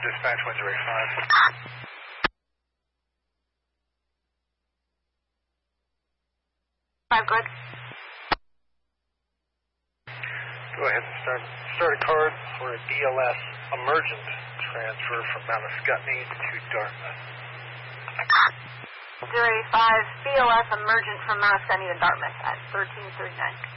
dispatch 105. 5, good. Go ahead and start a card for a BLS emergent transfer from Mount Ascutney to Dartmouth. 085, BLS emergent from Mount Ascutney to Dartmouth at 1339.